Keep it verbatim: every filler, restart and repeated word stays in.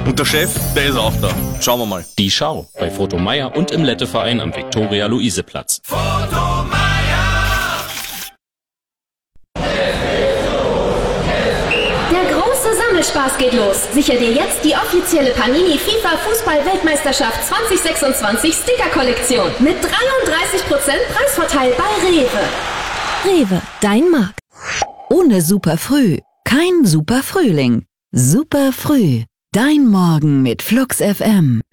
Und der Chef, der ist auch da. Schauen wir mal. Die Schau bei Foto Meier und im Letteverein am Viktoria-Luise-Platz. Foto Meier! Der große Sammelspaß geht los. Sicher dir jetzt die offizielle Panini FIFA Fußball-Weltmeisterschaft zwanzig sechsundzwanzig Sticker-Kollektion mit dreiunddreißig Prozent Preisvorteil bei Rewe. Rewe, dein Markt. Ohne Super Früh, kein Super Frühling. Super Früh, dein Morgen mit Flux F M.